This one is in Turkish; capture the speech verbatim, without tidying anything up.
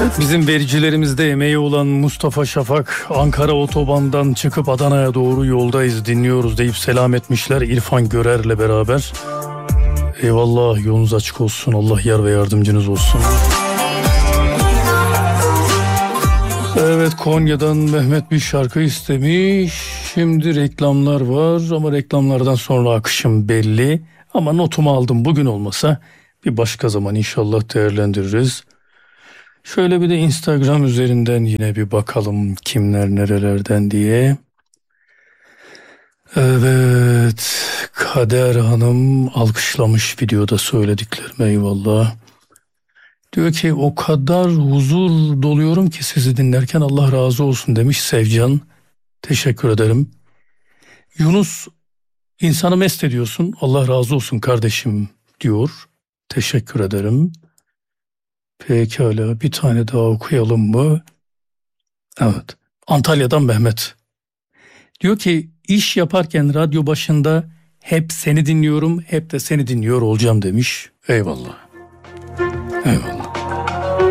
Bizim vericilerimizde emeği olan Mustafa Şafak, Ankara otobandan çıkıp Adana'ya doğru yoldayız, dinliyoruz deyip selam etmişler İrfan Görer'le beraber. Eyvallah, yolunuz açık olsun, Allah yar ve yardımcınız olsun. Evet, Konya'dan Mehmet bir şarkı istemiş. Şimdi reklamlar var ama reklamlardan sonra akışım belli. Ama notumu aldım, bugün olmasa bir başka zaman inşallah değerlendiririz. Şöyle bir de Instagram üzerinden yine bir bakalım kimler nerelerden diye. Evet, Kader Hanım alkışlamış videoda söylediklerime, eyvallah. Diyor ki o kadar huzur doluyorum ki sizi dinlerken, Allah razı olsun demiş Sevcan. Teşekkür ederim. Yunus, insanı mest ediyorsun, Allah razı olsun kardeşim diyor. Teşekkür ederim. Pekala, bir tane daha okuyalım mı? Evet. Antalya'dan Mehmet. Diyor ki iş yaparken radyo başında hep seni dinliyorum, hep de seni dinliyor olacağım demiş. Eyvallah. Eyvallah.